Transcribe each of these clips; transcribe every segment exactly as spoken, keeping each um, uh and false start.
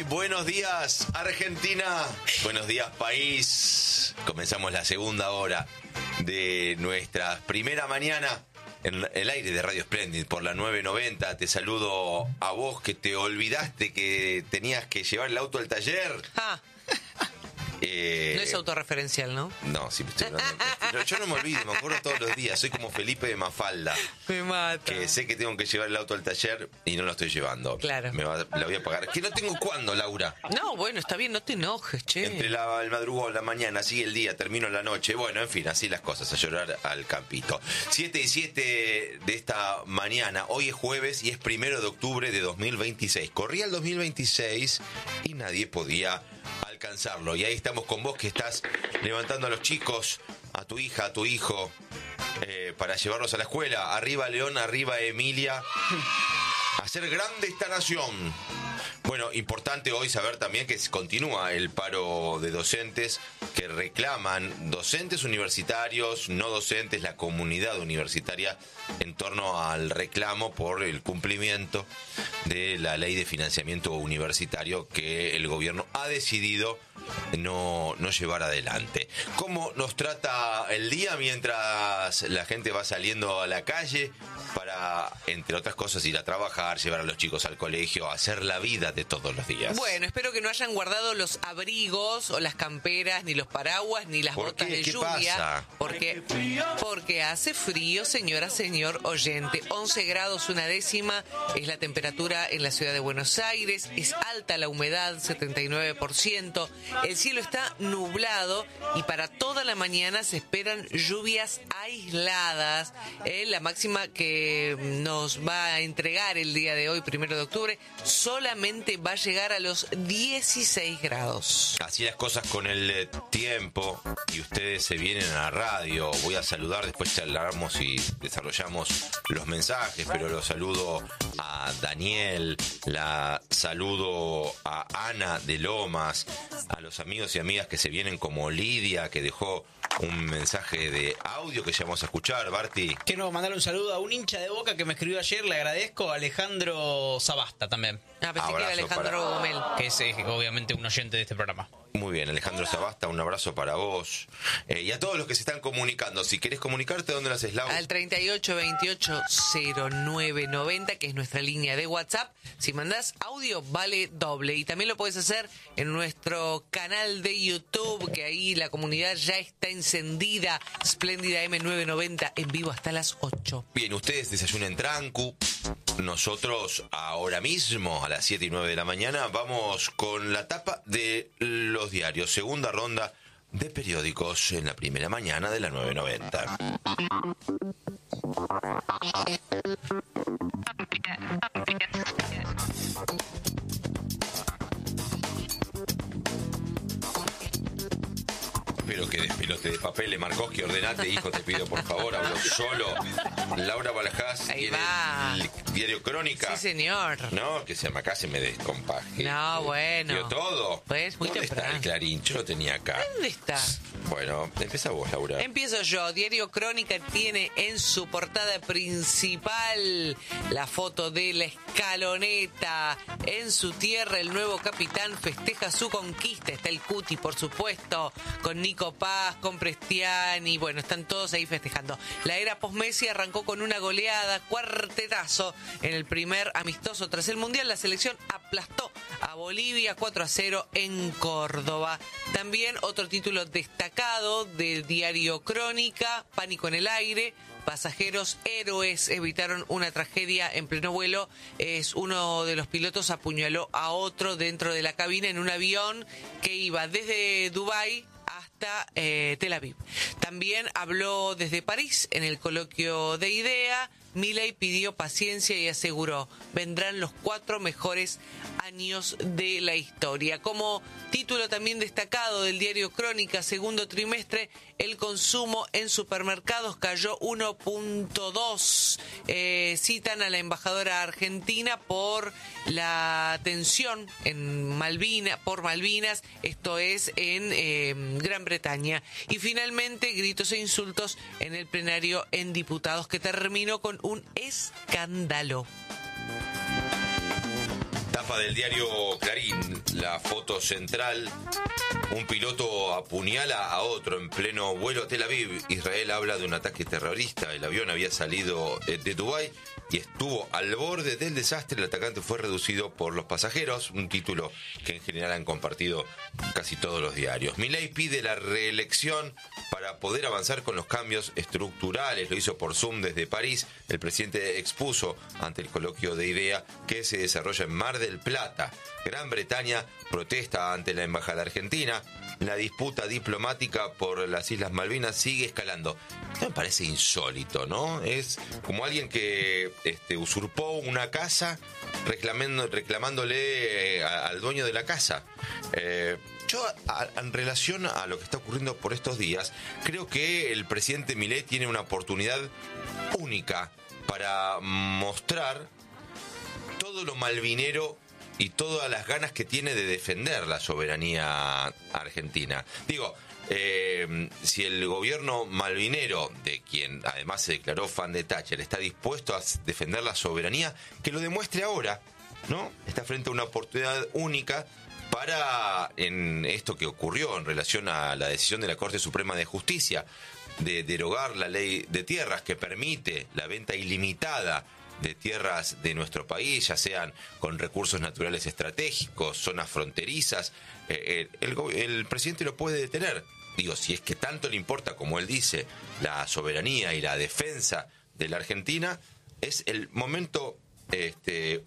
buenos días Argentina, buenos días país. Comenzamos la segunda hora de nuestra primera mañana en el aire de Radio Splendid por la nueve noventa. Te saludo a vos que te olvidaste que tenías que llevar el auto al taller. Ah. Eh, no es autorreferencial, ¿no? No, sí me estoy hablando. Pero yo no me olvido, me acuerdo todos los días. Soy como Felipe de Mafalda. Me mata. Que sé que tengo que llevar el auto al taller y no lo estoy llevando. Claro. Me va, la voy a pagar. Que no tengo cuándo, Laura. No, bueno, está bien, no te enojes, che. Entre la, el madrugón, la mañana, sigue el día, termino la noche. Bueno, en fin, así las cosas, a llorar al campito. siete y siete de esta mañana. Hoy es jueves y es primero de octubre de dos mil veintiséis. Corría el dos mil veintiséis y nadie podía alcanzarlo. Y ahí estamos con vos que estás levantando a los chicos, a tu hija, a tu hijo, eh, para llevarlos a la escuela. Arriba León, arriba Emilia. Hacer grande esta nación. Bueno, importante hoy saber también que continúa el paro de docentes que reclaman, docentes universitarios, no docentes, la comunidad universitaria, en torno al reclamo por el cumplimiento de la ley de financiamiento universitario que el gobierno ha decidido no, no llevar adelante. ¿Cómo nos trata el día mientras la gente va saliendo a la calle para, entre otras cosas, ir a trabajar, llevar a los chicos al colegio, hacer la vida de todos los días? Bueno, espero que no hayan guardado los abrigos o las camperas, ni los paraguas, ni las botas de ¿Qué lluvia. pasa? Porque, porque hace frío, señora, señor oyente. once grados, una décima es la temperatura en la ciudad de Buenos Aires. Es alta la humedad, setenta y nueve por ciento. El cielo está nublado y para toda la mañana se esperan lluvias aisladas. Eh, la máxima que nos va a entregar el día de hoy, primero de octubre, solamente va a llegar a los dieciséis grados. Así las cosas con el tiempo y ustedes se vienen a la radio. Voy a saludar, después charlamos y desarrollamos los mensajes, pero los saludo a Daniel, la saludo a Ana de Lomas, a los amigos y amigas que se vienen como Lidia, que dejó un mensaje de audio que ya vamos a escuchar. Barty. Quiero mandarle un saludo a un hincha de Boca que me escribió ayer, le agradezco, Alejandro Sabasta también. Ah, pensé que era Alejandro para... Gomel. Que es eh, obviamente un oyente de este programa. Muy bien, Alejandro Sabasta, un abrazo para vos. Eh, y a todos los que se están comunicando. Si querés comunicarte, ¿dónde lo haces, Lau? Al treinta y ocho veintiocho cero nueve noventa, que es nuestra línea de WhatsApp. Si mandás audio, vale doble. Y también lo podés hacer en nuestro canal de YouTube, que ahí la comunidad ya está encendida. Espléndida eme novecientos noventa, en vivo hasta las ocho. Bien, ustedes desayunen trancu. Nosotros ahora mismo, a las siete y nueve de la mañana, vamos con la tapa de los diarios. Segunda ronda de periódicos en la primera mañana de la nueve noventa. Espero que despelote de papel, Markovsky, ordenate, hijo, te pido por favor, hablo solo. Laura Balajás, Ahí tiene va. el diario Crónica. Sí, señor. No, que se me acá se me descompaje. No, bueno. ¿Vio todo? Pues, muy ¿Dónde temprano. está el Clarín? Yo lo tenía acá. ¿Dónde está? Bueno, empieza vos, Laura. Empiezo yo. Diario Crónica tiene en su portada principal la foto de la escaloneta. En su tierra, el nuevo capitán festeja su conquista. Está el Cuti, por supuesto, con Nico Paz, con Prestiani. Bueno, están todos ahí festejando. La era post-Messi arrancó con una goleada, cuartetazo en el primer amistoso tras el Mundial. La selección aplastó a Bolivia cuatro a cero en Córdoba. También otro título destacado del diario Crónica, pánico en el aire. Pasajeros héroes evitaron una tragedia en pleno vuelo. Es uno de los pilotos apuñaló a otro dentro de la cabina en un avión que iba desde Dubái hasta eh, Tel Aviv. También habló desde París en el coloquio de IDEA. Milei pidió paciencia y aseguró, vendrán los cuatro mejores años de la historia. Como título también destacado del diario Crónica, segundo trimestre, el consumo en supermercados cayó uno punto dos. Eh, citan a la embajadora argentina por la tensión en Malvinas, por Malvinas, esto es en eh, Gran Bretaña. Y finalmente, gritos e insultos en el plenario en diputados, que terminó con un escándalo. Tapa del diario Clarín, la foto central. Un piloto apuñala a otro en pleno vuelo a Tel Aviv. Israel habla de un ataque terrorista. El avión había salido de Dubái y estuvo al borde del desastre. El atacante fue reducido por los pasajeros. Un título que en general han compartido casi todos los diarios. Milei pide la reelección para poder avanzar con los cambios estructurales. Lo hizo por Zoom desde París. El presidente expuso ante el coloquio de IDEA que se desarrolla en Mar del Plata. Gran Bretaña protesta ante la embajada argentina. La disputa diplomática por las Islas Malvinas sigue escalando. Esto me parece insólito, ¿no? Es como alguien que este, usurpó una casa reclamando, reclamándole a, al dueño de la casa. Eh, yo, a, en relación a lo que está ocurriendo por estos días, creo que el presidente Milei tiene una oportunidad única para mostrar todo lo malvinero y todas las ganas que tiene de defender la soberanía argentina. Digo, eh, si el gobierno malvinero, de quien además se declaró fan de Thatcher, está dispuesto a defender la soberanía, que lo demuestre ahora, ¿no? Está frente a una oportunidad única para, en esto que ocurrió en relación a la decisión de la Corte Suprema de Justicia de derogar la ley de tierras que permite la venta ilimitada de tierras de nuestro país, ya sean con recursos naturales estratégicos, zonas fronterizas, eh, el, el presidente lo puede detener. Digo, si es que tanto le importa, como él dice, la soberanía y la defensa de la Argentina, es el momento este,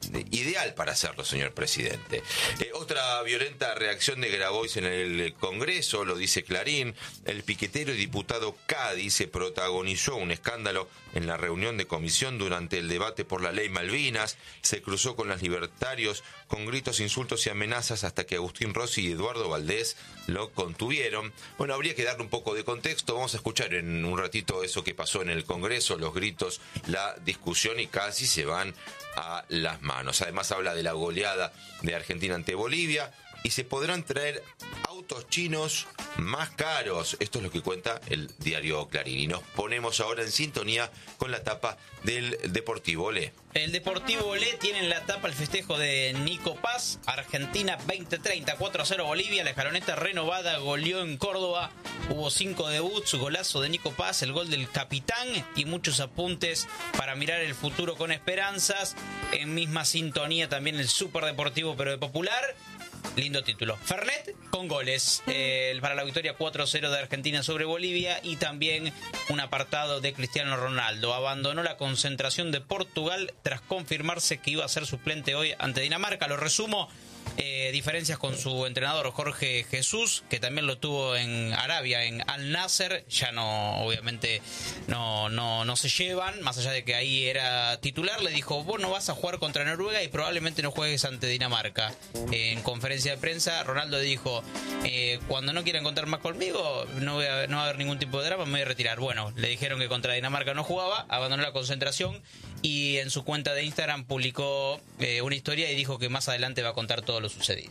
ideal para hacerlo, señor presidente. Eh, otra violenta reacción de Grabois en el Congreso, lo dice Clarín. El piquetero y diputado Cádiz se protagonizó un escándalo en la reunión de comisión durante el debate por la ley Malvinas. Se cruzó con los libertarios con gritos, insultos y amenazas hasta que Agustín Rossi y Eduardo Valdés lo contuvieron. Bueno, habría que darle un poco de contexto. Vamos a escuchar en un ratito eso que pasó en el Congreso, los gritos, la discusión, y casi se van a las manos. Además habla de la goleada de Argentina ante Bolivia y se podrán traer autos chinos más caros. Esto es lo que cuenta el diario Clarín. Y nos ponemos ahora en sintonía con la tapa del Deportivo Olé. El Deportivo Olé tiene en la tapa el festejo de Nico Paz. Argentina veinte treinta, cuatro a cero Bolivia. La escaloneta renovada goleó en Córdoba. Hubo cinco debuts, golazo de Nico Paz, el gol del capitán y muchos apuntes para mirar el futuro con esperanzas. En misma sintonía también el Super Deportivo, pero de Popular. Lindo título. Fernet con goles eh, para la victoria cuatro a cero de Argentina sobre Bolivia, y también un apartado de Cristiano Ronaldo. Abandonó la concentración de Portugal tras confirmarse que iba a ser suplente hoy ante Dinamarca. Lo resumo. Eh, diferencias con su entrenador Jorge Jesús, que también lo tuvo en Arabia, en Al Nasser. Ya no, obviamente no, no, no se llevan, más allá de que ahí era titular. Le dijo: vos no vas a jugar contra Noruega y probablemente no juegues ante Dinamarca. Eh, en conferencia de prensa Ronaldo dijo: eh, cuando no quieran contar más conmigo, no, voy a, no va a haber ningún tipo de drama, me voy a retirar. Bueno, le dijeron que contra Dinamarca no jugaba, abandonó la concentración, y en su cuenta de Instagram publicó eh, una historia y dijo que más adelante va a contar todo lo sucedido.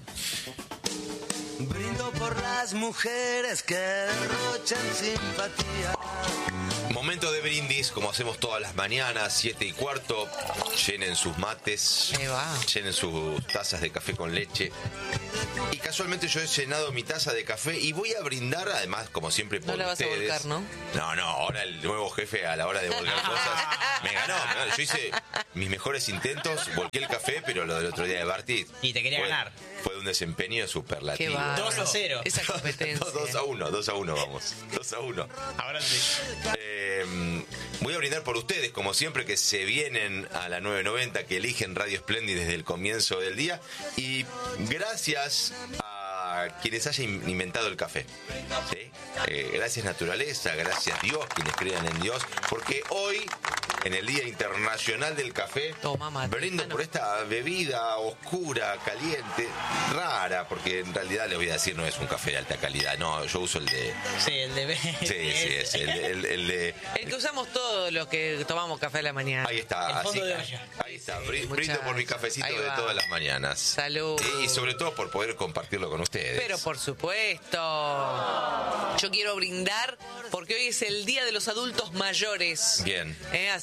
Brindo por las mujeres que derrochan simpatía. Momento de brindis, como hacemos todas las mañanas, siete y cuarto. Llenen sus mates, Ahí va. llenen sus tazas de café con leche. Y casualmente yo he llenado mi taza de café y voy a brindar, además, como siempre, por No la vas a ustedes. volcar, ¿no? No, no, ahora el nuevo jefe a la hora de volcar cosas me ganó, me ganó. Yo hice mis mejores intentos, volqué el café, pero lo del otro día de Barty... Y te quería fue, ganar. Fue un desempeño superlativo. Qué va. dos a cero. Esa competencia. dos a uno, dos a uno vamos. dos a uno. Ahora sí. Eh, voy a brindar por ustedes, como siempre, que se vienen a la nueve noventa, que eligen Radio Splendid desde el comienzo del día. Y gracias a quienes hayan inventado el café. ¿Sí? Eh, gracias naturaleza, gracias Dios, quienes crean en Dios. Porque hoy, en el Día Internacional del Café, Toma, mate. brindo por esta bebida oscura, caliente, rara, porque en realidad les voy a decir, no es un café de alta calidad. No, yo uso el de... Sí, el de... Sí, sí, es el, el, el de... El que usamos todos los que tomamos café a la mañana. Ahí está, El así fondo de que- olla. ahí está, Sí, bri- brindo muchachos. por mi cafecito Ahí de va. todas las mañanas. Salud. Y sobre todo por poder compartirlo con ustedes. Pero por supuesto. Yo quiero brindar porque hoy es el Día de los Adultos Mayores. Bien. Eh, Así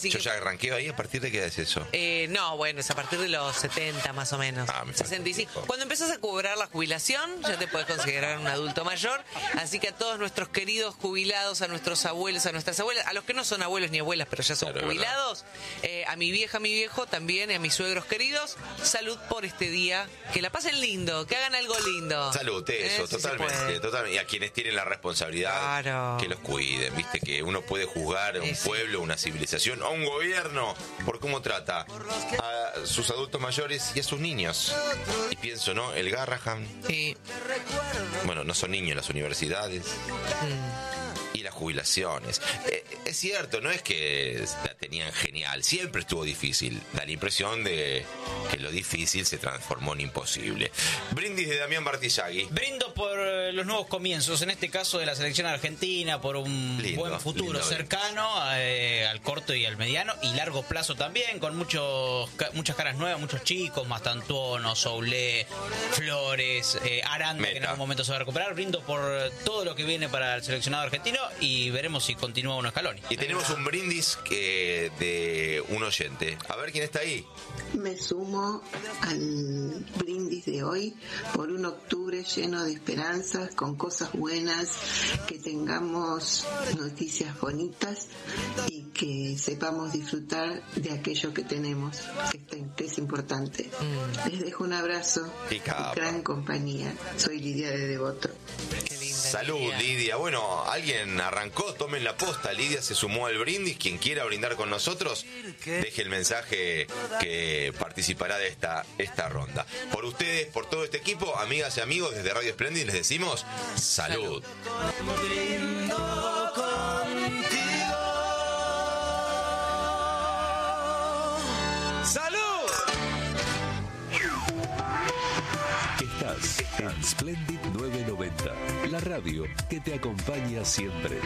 Así Yo que, ya arranqué ahí, ¿a partir de qué edad es eso? eh, no, bueno, es a partir de los setenta más o menos. Ah, me falta sesenta y cinco. tiempo. Cuando empezás a cobrar la jubilación, ya te puedes considerar un adulto mayor. Así que a todos nuestros queridos jubilados, a nuestros abuelos, a nuestras abuelas, a los que no son abuelos ni abuelas, pero ya son Claro, jubilados, eh, a mi vieja, a mi viejo también, y a mis suegros queridos, salud por este día. Que la pasen lindo, que hagan algo lindo. Salud, Eh, eso, si se totalmente, puede. totalmente. Y a quienes tienen la responsabilidad, Claro. que los cuiden, viste, que uno puede juzgar a un Sí, sí. pueblo, una civilización, a un gobierno, por cómo trata a sus adultos mayores y a sus niños. Y pienso, ¿no? El Garrahan, Sí. bueno, no son niños las universidades. Y las jubilaciones. Eh, es cierto, no es que la tenían genial, siempre estuvo difícil. Da la impresión de que lo difícil se transformó en imposible. Brindis de Damián Bartizagui. Brindo por eh, los nuevos comienzos, en este caso de la selección argentina, por un Lindo, buen futuro lindo cercano eh, al corto y al mediano y largo plazo también, con muchos ca- muchas caras nuevas, muchos chicos, Mastantuono, Soulé, Flores, eh, Aranda, que en Meta. algún momento se va a recuperar. Brindo por todo lo que viene para el seleccionado argentino y veremos si continúa uno Scaloni. Y tenemos un brindis que, de un oyente. A ver quién está ahí. Me sumo al brindis de hoy por un octubre lleno de esperanzas, con cosas buenas, que tengamos noticias bonitas y que sepamos disfrutar de aquello que tenemos, que, está- que es importante. Les dejo un abrazo, Qué capa. gran compañía. Soy Lidia de Devoto. Qué linda. Salud, Lidia. Lidia. Bueno, alguien arrancó, tomen la posta. Lidia se sumó al brindis. Quien quiera brindar con nosotros, deje el mensaje que participará de esta, esta ronda. Por ustedes, por todo este equipo, amigas y amigos desde Radio Splendid, les decimos salud. ¡Salud! Estás en Splendid novecientos noventa, la radio que te acompaña siempre.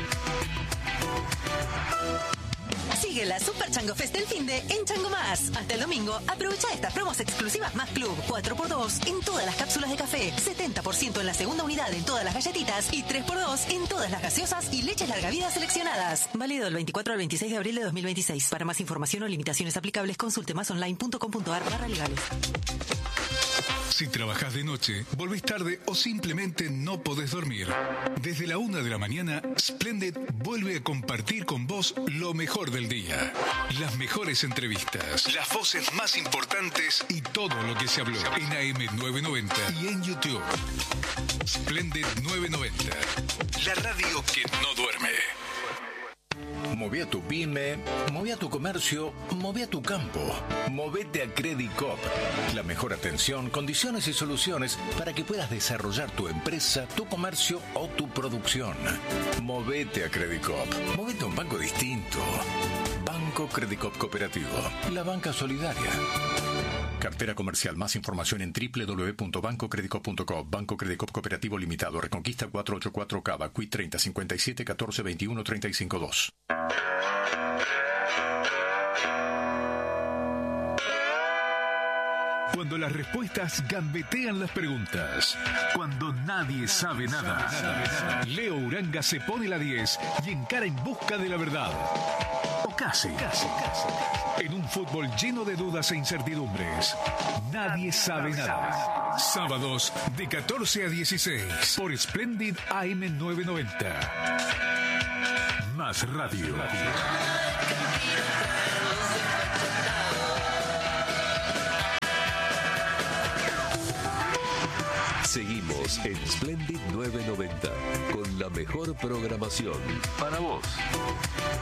Sigue la Super Chango Fest del finde en Chango Más. Hasta el domingo, aprovecha estas promos exclusivas Más Club. cuatro por dos en todas las cápsulas de café, setenta por ciento en la segunda unidad en todas las galletitas y tres por dos en todas las gaseosas y leches larga vida seleccionadas. Válido del veinticuatro al veintiséis de abril de dos mil veintiséis. Para más información o limitaciones aplicables, consulte másonline.com.ar barra legales. Si trabajas de noche, volvés tarde o simplemente no podés dormir. Desde la una de la mañana, Splendid vuelve a compartir con vos lo mejor del día. Las mejores entrevistas, las voces más importantes y todo lo que se habló en A M novecientos noventa y en YouTube. Splendid novecientos noventa, la radio que no duerme. Moví a tu pyme, moví a tu comercio, moví a tu campo. Movete a Credit Coop. La mejor atención, condiciones y soluciones para que puedas desarrollar tu empresa, tu comercio o tu producción. Movete a Credit Coop. Movete a un banco distinto. Banco Credit Coop Cooperativo. La banca solidaria. Cartera comercial. Más información en doble u doble u doble u punto banco credit coop punto com. Banco Credit Coop Cooperativo Limitado. Reconquista cuatrocientos ochenta y cuatro Cava. Q I treinta cincuenta y siete catorce veintiuno treinta y cinco dos. Cuando las respuestas gambetean las preguntas. Cuando nadie sabe nada. Leo Uranga se pone la diez y encara en busca de la verdad. O casi. En un fútbol lleno de dudas e incertidumbres. Nadie sabe nada. Sábados de catorce a dieciséis por Splendid A M novecientos noventa. Más radio. Seguimos en Splendid novecientos noventa con la mejor programación para vos.